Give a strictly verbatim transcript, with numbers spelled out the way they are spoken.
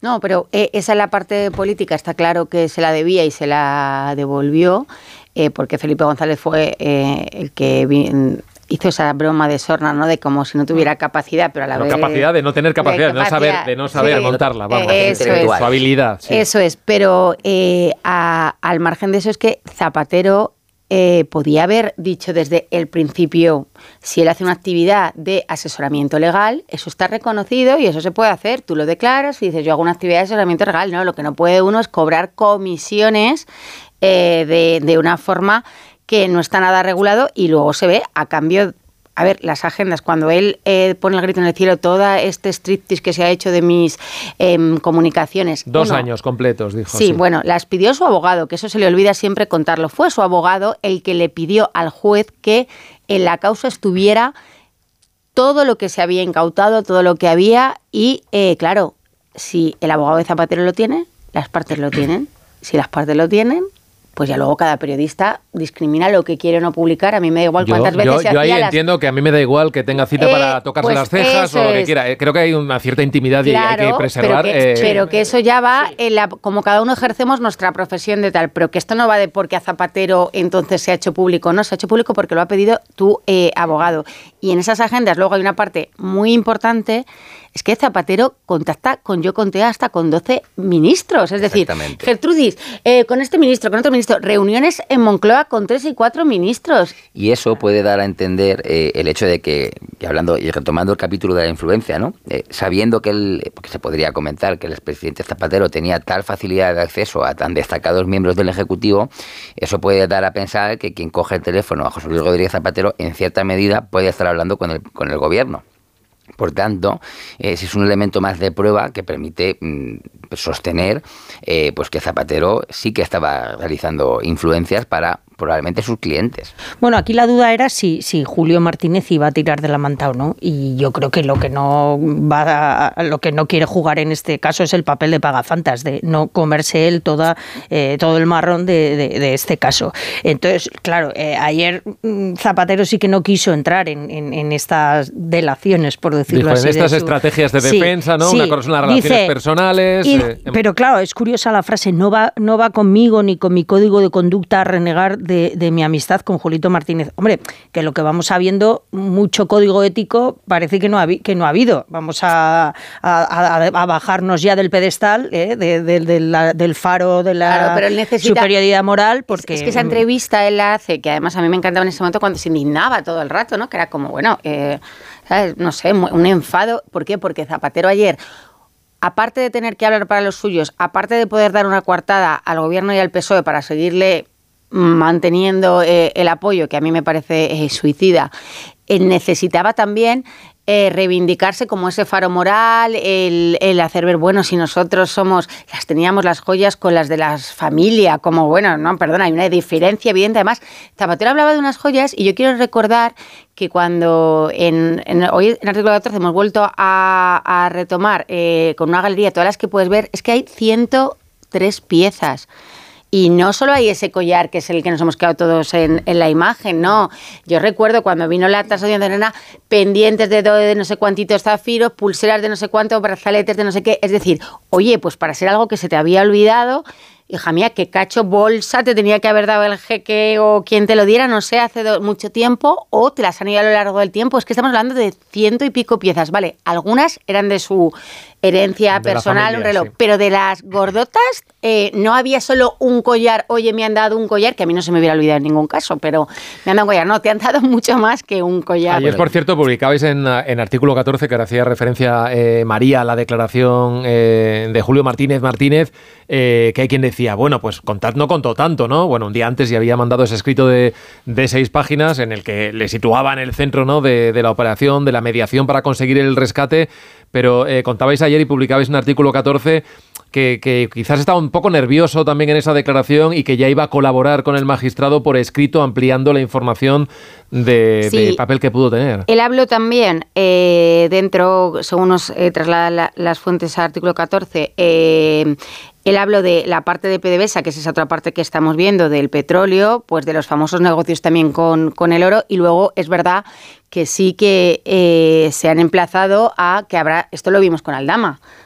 No, pero eh, esa es la parte política, está claro que se la debía y se la devolvió, eh, porque Felipe González fue eh, el que vi, hizo esa broma de sorna, ¿no? De como si no tuviera capacidad, pero a la pero vez... capacidad de no tener capacidad, de, de no saber, de no saber sí, montarla, vamos, eh, eso es, su habilidad. Sí. Eso es, pero eh, a, al margen de eso es que Zapatero... Eh, podía haber dicho desde el principio, si él hace una actividad de asesoramiento legal, eso está reconocido y eso se puede hacer. Tú lo declaras y dices, yo hago una actividad de asesoramiento legal. No, lo que no puede uno es cobrar comisiones eh, de, de una forma que no está nada regulado y luego se ve a cambio... A ver, las agendas, cuando él eh, pone el grito en el cielo, todo este striptease que se ha hecho de mis eh, comunicaciones... Dos uno, años completos, dijo. Sí, sí, bueno, las pidió su abogado, que eso se le olvida siempre contarlo. Fue su abogado el que le pidió al juez que en la causa estuviera todo lo que se había incautado, todo lo que había y, eh, claro, si el abogado de Zapatero lo tiene, las partes lo tienen. Si las partes lo tienen... pues ya luego cada periodista discrimina lo que quiere o no publicar. A mí me da igual cuántas yo, veces yo, se yo ahí hacía entiendo las... que a mí me da igual que tenga cita eh, para tocarse pues las cejas o lo que es. quiera. Creo que hay una cierta intimidad claro, y hay que preservar... Pero que, eh, pero que eso ya va, sí. en la, como cada uno ejercemos nuestra profesión de tal, pero que esto no va de porque a Zapatero entonces se ha hecho público. No, se ha hecho público porque lo ha pedido tu eh, abogado. Y en esas agendas luego hay una parte muy importante, es que Zapatero contacta con Yo Conté hasta con doce ministros. Es decir, Gertrudis, eh, con este ministro, con otro ministro, reuniones en Moncloa con tres y cuatro ministros. Y eso puede dar a entender eh, el hecho de que, y hablando y retomando el capítulo de la influencia, ¿no? Eh, sabiendo que él, porque se podría comentar que el expresidente Zapatero tenía tal facilidad de acceso a tan destacados miembros del Ejecutivo, eso puede dar a pensar que quien coge el teléfono a José Luis Rodríguez Zapatero, en cierta medida, puede estar hablando con el, con el gobierno. Por tanto, ese es un elemento más de prueba que permite mmm, sostener eh, pues que Zapatero sí que estaba realizando influencias para probablemente sus clientes. Bueno, aquí la duda era si, si Julio Martínez iba a tirar de la manta o no, y yo creo que lo que no va a, lo que no quiere jugar en este caso es el papel de pagafantas, de no comerse él toda, eh, todo el marrón de, de, de este caso. Entonces, claro, eh, ayer Zapatero sí que no quiso entrar en, en, en estas delaciones, por decirlo Dijo, así. en estas de su... estrategias de defensa, sí, ¿no? Sí, una cosa son las relaciones dice, personales. Y, eh, pero claro, es curiosa la frase, no va, no va conmigo ni con mi código de conducta a renegar de, de mi amistad con Julito Martínez. Hombre, que lo que vamos sabiendo, mucho código ético parece que no ha, que no ha habido. Vamos a, a, a bajarnos ya del pedestal, ¿eh? de, de, de la, del faro de la claro, pero él necesita, superioridad moral. Porque es, es que esa entrevista él la hace, que además a mí me encantaba en ese momento cuando se indignaba todo el rato, ¿no? Que era como, bueno, eh, ¿sabes? No sé, un enfado. ¿Por qué? Porque Zapatero ayer, aparte de tener que hablar para los suyos, aparte de poder dar una coartada al gobierno y al P S O E para seguirle manteniendo eh, el apoyo, que a mí me parece eh, suicida, eh, necesitaba también eh, reivindicarse como ese faro moral, el, el hacer ver, bueno, si nosotros somos, las teníamos las joyas con las de la familia, como, bueno, no, perdona, hay una diferencia evidente. Además, Zapatero hablaba de unas joyas y yo quiero recordar que cuando en, en hoy en artículo catorce hemos vuelto a, a retomar eh, con una galería todas las que puedes ver, es que hay ciento tres piezas. Y no solo hay ese collar, que es el que nos hemos quedado todos en, en la imagen, no. Yo recuerdo cuando vino la tasación de Arena, pendientes de, de no sé cuantitos zafiros, pulseras de no sé cuántos, brazaletes de no sé qué. Es decir, oye, pues para ser algo que se te había olvidado, hija mía, qué cacho bolsa te tenía que haber dado el jeque o quien te lo diera, no sé, hace do, mucho tiempo, o te las han ido a lo largo del tiempo. Es que estamos hablando de ciento y pico piezas, ¿vale? Algunas eran de su herencia de personal, familia, un reloj, sí. Pero de las gordotas eh, no había solo un collar, oye, me han dado un collar, que a mí no se me hubiera olvidado en ningún caso, pero me han dado un collar, no, te han dado mucho más que un collar. Ayer, por cierto, publicabais en, en artículo catorce, que hacía referencia eh, María a la declaración eh, de Julio Martínez Martínez, eh, que hay quien decía, bueno, pues Contat no contó tanto, ¿no? Bueno, un día antes ya había mandado ese escrito de, de seis páginas en el que le situaba en el centro, ¿no?, de, de la operación, de la mediación para conseguir el rescate, pero eh, contabais ayer y publicabais un artículo catorce que, que quizás estaba un poco nervioso también en esa declaración y que ya iba a colaborar con el magistrado por escrito ampliando la información de, sí, de papel que pudo tener. Él habló también eh, dentro, según nos eh, trasladan la, las fuentes al artículo catorce, eh, él habló de la parte de PDVSA, que es esa otra parte que estamos viendo, del petróleo, pues de los famosos negocios también con, con el oro, y luego es verdad que sí que eh, se han emplazado a que habrá, esto lo vimos con Aldama,